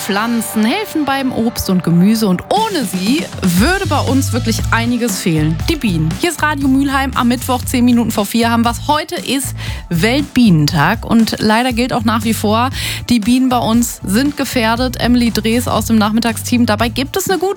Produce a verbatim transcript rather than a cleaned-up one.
Pflanzen, helfen beim Obst und Gemüse und ohne sie würde bei uns wirklich einiges fehlen. Die Bienen. Hier ist Radio Mülheim. Am Mittwoch, zehn Minuten vor vier, haben wir es. Heute ist Weltbienentag und leider gilt auch nach wie vor, die Bienen bei uns sind gefährdet. Emily Drees aus dem Nachmittagsteam. Dabei gibt es eine gute